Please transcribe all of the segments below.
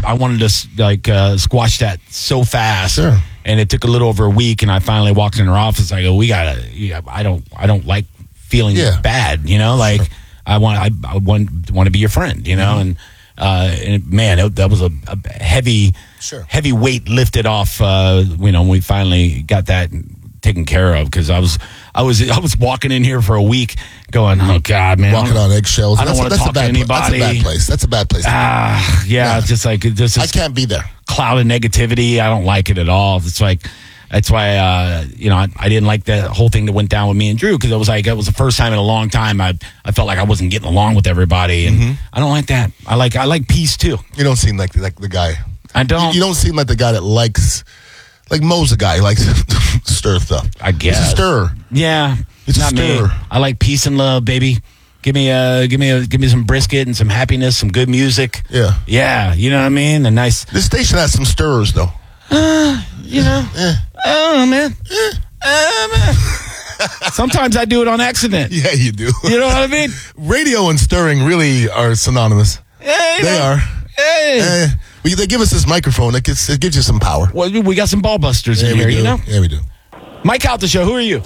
I wanted to squash that so fast. Sure. And it took a little over a week, and I finally walked in her office. I go, I don't like feeling bad, like sure. I want to be your friend, and man, that was a heavy weight lifted off, when we finally got that taken care of, because I was walking in here for a week going, oh God, man, walking on eggshells. I don't want to talk to anybody. That's a bad place. It's just like this. I can't be there. Cloud of negativity. I don't like it at all. It's like that's why I didn't like the whole thing that went down with me and Drew, because it was the first time in a long time I felt like I wasn't getting along with everybody, and I don't like that. I like peace too. You don't seem like the guy. I don't. You don't seem like the guy that likes. Like Mo's a guy who likes to stir stuff. I guess. It's a stir. Yeah. It's not me. I like peace and love, baby. Give me some brisket and some happiness, some good music. Yeah. Yeah. You know what I mean? A nice. This station has some stirrers, though. I don't know, man. Man. Sometimes I do it on accident. Yeah, you do. You know what I mean? Radio and stirring really are synonymous. Yeah, they are. Hey. They give us this microphone. It gives you some power. Well, we got some ball busters in here, Yeah, we do. Mike Calta Show, who are you?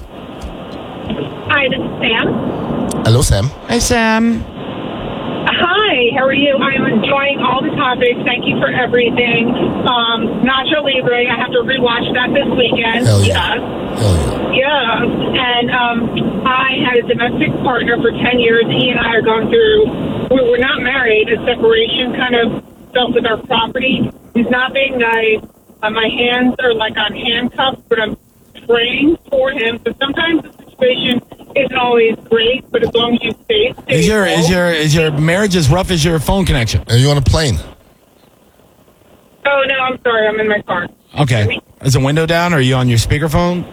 Hi, this is Sam. Hello, Sam. Hey, Sam. Hi, how are you? I am enjoying all the topics. Thank you for everything. Nacho Libre, I have to rewatch that this weekend. Hell yeah. Yes. Hell yeah. Yeah. And I had a domestic partner for 10 years. He and I are going through, we're not married, a separation kind of stuff with our property. He's not being nice. My hands are like on handcuffs, but I'm praying for him. So sometimes the situation isn't always great, but as long as you stay Is your marriage as rough as your phone connection? Are you on a plane? Oh, no, I'm sorry. I'm in my car. Okay. Is the window down, or are you on your speakerphone?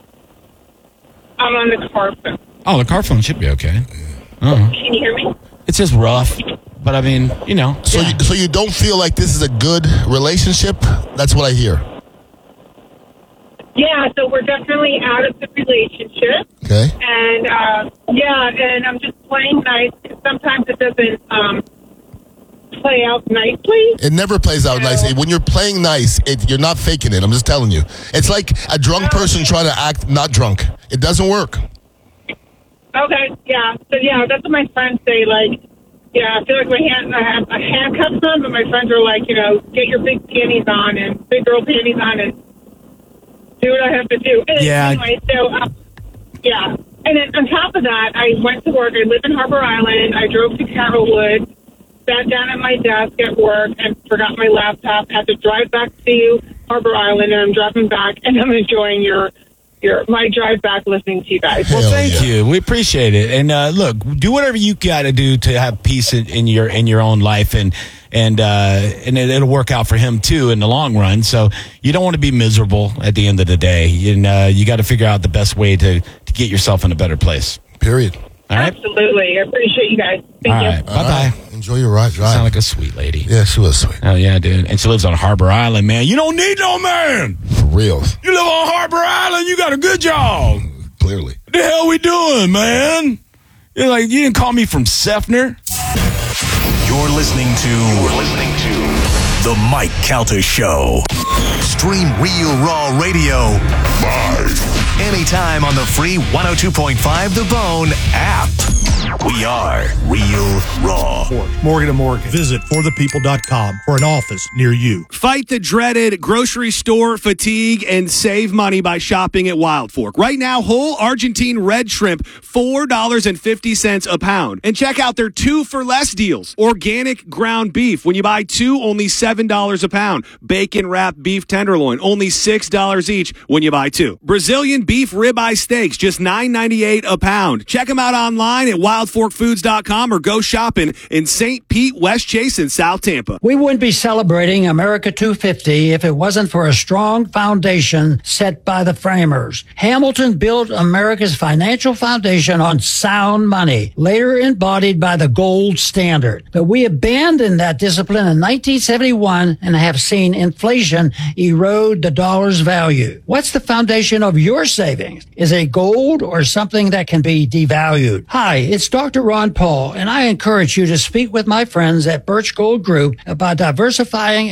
I'm on the car phone. Oh, the car phone should be okay. Can you hear me? It's just rough. But I mean, So you don't feel like this is a good relationship? That's what I hear. Yeah, so we're definitely out of the relationship. Okay. And, and I'm just playing nice, because sometimes it doesn't play out nicely. It never plays out nicely. When you're playing nice, you're not faking it. I'm just telling you. It's like a drunk person trying to act not drunk. It doesn't work. Okay, yeah. So, that's what my friends say, like, yeah, I feel like I have a handcuffs on, but my friends are like, get your big panties on and big girl panties on and do what I have to do. And anyway, so, And then on top of that, I went to work. I live in Harbor Island. I drove to Carrollwood, sat down at my desk at work and forgot my laptop. Had to drive back to Harbor Island, and I'm driving back, and I'm enjoying my drive back listening to you guys. Well, thank you. We appreciate it. And look, do whatever you got to do to have peace in your own life, and it'll work out for him too in the long run. So you don't want to be miserable at the end of the day. And you got to figure out the best way to get yourself in a better place. Period. All right. Absolutely. I appreciate you guys. Thank you. Right. Bye-bye. Enjoy your ride. Sound like a sweet lady. Yeah, she was sweet. Oh, yeah, dude. And she lives on Harbor Island, man. You don't need no man. For real. You live on Harbor Island, you got a good job. Clearly. What the hell we doing, man? You're like, you didn't call me from Sefner. You're listening to The Mike Calta Show. Stream Real Raw Radio live anytime on the free 102.5 The Bone app. We are Real Raw. Morgan & Morgan. Visit forthepeople.com for an office near you. Fight the dreaded grocery store fatigue and save money by shopping at Wild Fork. Right now, whole Argentine red shrimp, $4.50 a pound. And check out their 2 for less deals. Organic ground beef. When you buy 2, only $7 a pound. Bacon wrapped beef tenderloin, only $6 each when you buy 2. Brazilian beef ribeye steaks, just $9.98 a pound. Check them out online at wildforkfoods.com or go shopping in St. Pete, West Chase, and South Tampa. We wouldn't be celebrating America 250 if it wasn't for a strong foundation set by the framers. Hamilton built America's financial foundation on sound money, later embodied by the gold standard. But we abandoned that discipline in 1971 and have seen inflation erode the dollar's value. What's the foundation of your savings? Is it gold or something that can be devalued? Hi, it's Dr. Ron Paul, and I encourage you to speak with my friends at Birch Gold Group about diversifying